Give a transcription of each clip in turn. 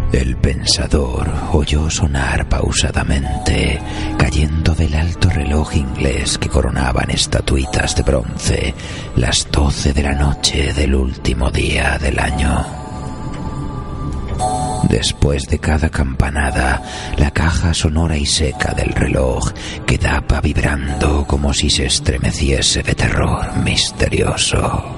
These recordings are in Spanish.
El pensador oyó sonar pausadamente, cayendo del alto reloj inglés que coronaban estatuitas de bronce, las 12 de la noche del último día del año. Después de cada campanada, la caja sonora y seca del reloj quedaba vibrando como si se estremeciese de terror misterioso.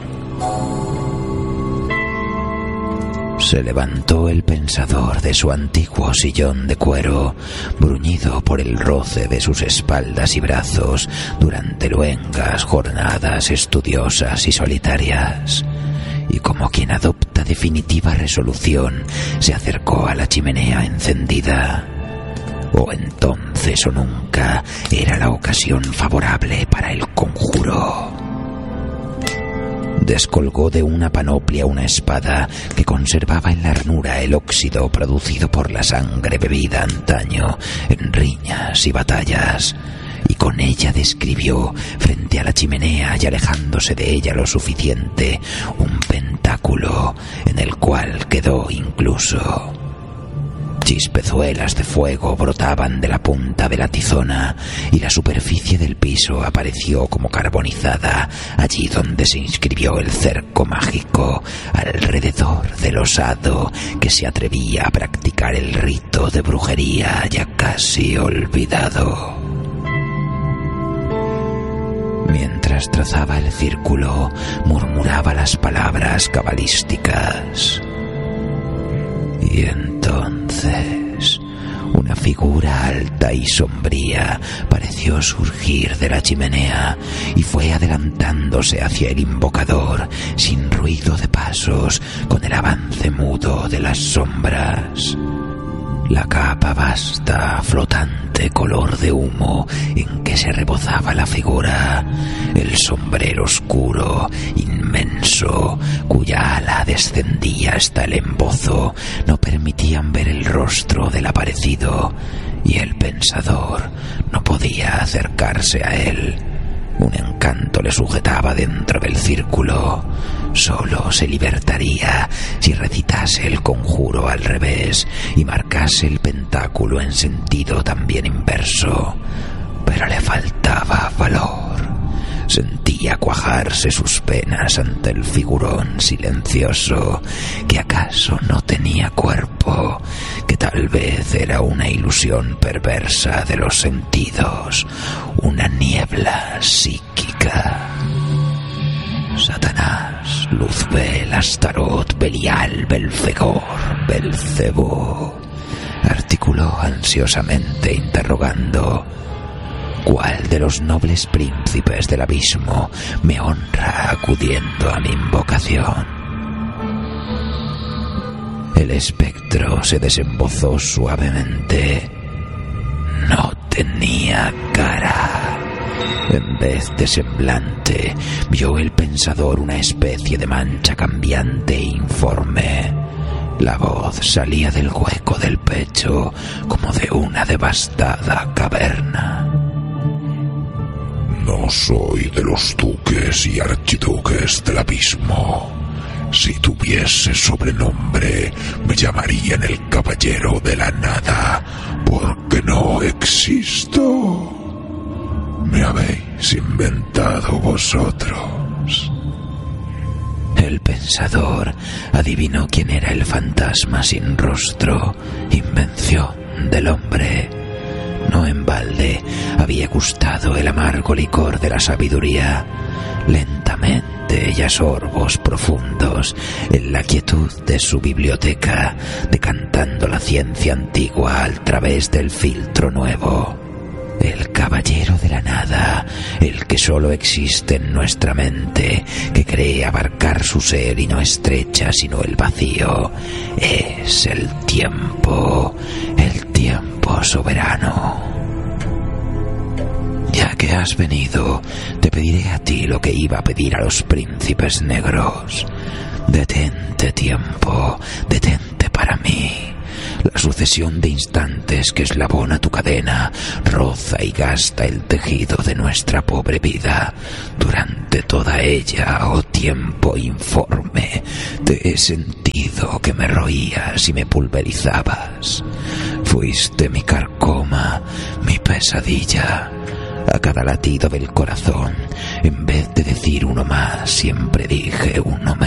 Se levantó el pensador de su antiguo sillón de cuero, bruñido por el roce de sus espaldas y brazos durante luengas jornadas estudiosas y solitarias, y como quien adopta definitiva resolución, se acercó a la chimenea encendida. O entonces o nunca era la ocasión favorable para el conjuro. Descolgó de una panoplia una espada que conservaba en la ranura el óxido producido por la sangre bebida antaño en riñas y batallas, y con ella describió, frente a la chimenea y alejándose de ella lo suficiente, un pentáculo en el cual quedó incluso. Chispezuelas de fuego brotaban de la punta de la tizona y la superficie del piso apareció como carbonizada allí donde se inscribió el cerco mágico alrededor del osado que se atrevía a practicar el rito de brujería ya casi olvidado. Mientras trazaba el círculo, murmuraba las palabras cabalísticas. Y entonces, una figura alta y sombría pareció surgir de la chimenea y fue adelantándose hacia el invocador, sin ruido de pasos, con el avance mudo de las sombras. La capa vasta, flotante, color de humo, en que se rebozaba la figura, el sombrero oscuro, inmenso, cuya ala descendía hasta el embozo, no permitían ver el rostro del aparecido, y el pensador no podía acercarse a él. Un encanto le sujetaba dentro del círculo. Solo se libertaría si recitase el conjuro al revés y marcase el pentáculo en sentido también inverso. Pero le faltaba valor. Sentía cuajarse sus penas ante el figurón silencioso, que acaso no tenía cuerpo, que tal vez era una ilusión perversa de los sentidos, una niebla psíquica. Satanás, Luzbel, Astarot, Belial, Belfegor, Belcebú, articuló ansiosamente interrogando: ¿cuál de los nobles príncipes del abismo me honra acudiendo a mi invocación? El espectro se desembozó suavemente. No tenía cara. En vez de semblante, vio el pensador una especie de mancha cambiante e informe. La voz salía del hueco del pecho como de una devastada caverna. No soy de los duques y archiduques del abismo. Si tuviese sobrenombre, me llamarían el caballero de la nada, porque no existo. Me habéis inventado vosotros. El pensador adivinó quién era el fantasma sin rostro, invención del hombre. No en balde había gustado el amargo licor de la sabiduría. Lentamente y a sorbos profundos, en la quietud de su biblioteca, decantando la ciencia antigua al través del filtro nuevo. El caballero de la nada, el que solo existe en nuestra mente, que cree abarcar su ser y no estrecha sino el vacío, es el tiempo soberano. Ya que has venido, te pediré a ti lo que iba a pedir a los príncipes negros. Detente, tiempo, detente para mí. La sucesión de instantes que eslabona tu cadena roza y gasta el tejido de nuestra pobre vida. Durante toda ella, oh tiempo informe, te he sentido que me roías y me pulverizabas. Fuiste mi carcoma, mi pesadilla. A cada latido del corazón, en vez de decir uno más, siempre dije uno